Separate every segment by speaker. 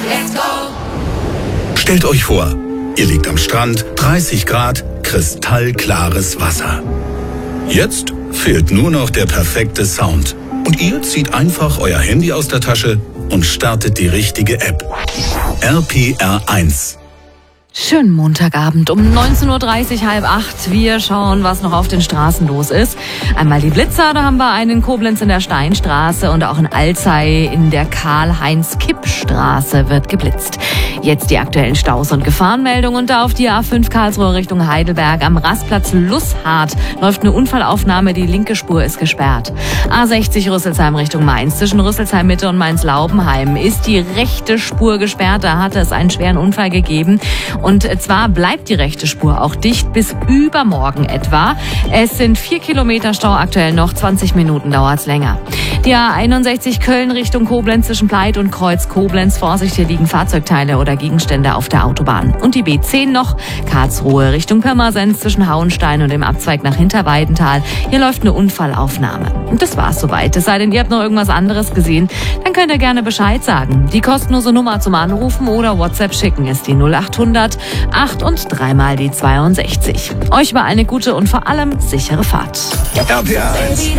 Speaker 1: Stellt euch vor, ihr liegt am Strand, 30 Grad, kristallklares Wasser. Jetzt fehlt nur noch der perfekte Sound. Und ihr zieht einfach euer Handy aus der Tasche und startet die richtige App. RPR1.
Speaker 2: Schönen Montagabend um 19.30 Uhr, 7:30. Wir schauen, was noch auf den Straßen los ist. Einmal die Blitzer, da haben wir einen in Koblenz in der Steinstraße und auch in Alzey in der Karl-Heinz-Kipp-Straße wird geblitzt. Jetzt die aktuellen Staus und Gefahrenmeldungen. Und da auf die A5 Karlsruhe Richtung Heidelberg am Rastplatz Lusshardt läuft eine Unfallaufnahme, die linke Spur ist gesperrt. A60 Rüsselsheim Richtung Mainz, zwischen Rüsselsheim Mitte und Mainz-Laubenheim ist die rechte Spur gesperrt. Da hatte es einen schweren Unfall gegeben. Und zwar bleibt die rechte Spur auch dicht bis übermorgen etwa. Es sind 4 Kilometer Stau aktuell noch, 20 Minuten dauert es länger. Die A61 Köln Richtung Koblenz zwischen Pleit und Kreuz Koblenz. Vorsicht, hier liegen Fahrzeugteile oder Gegenstände auf der Autobahn. Und die B10 noch, Karlsruhe Richtung Pirmasens zwischen Hauenstein und dem Abzweig nach Hinterweidenthal. Hier läuft eine Unfallaufnahme. Und das war's soweit. Es sei denn, ihr habt noch irgendwas anderes gesehen, dann könnt ihr gerne Bescheid sagen. Die kostenlose Nummer zum Anrufen oder WhatsApp schicken ist die 0800 8 und 3 mal die 62. Euch über eine gute und vor allem sichere Fahrt.
Speaker 1: RPR1.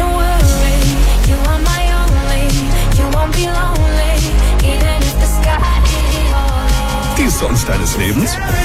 Speaker 1: Die Songs deines Lebens?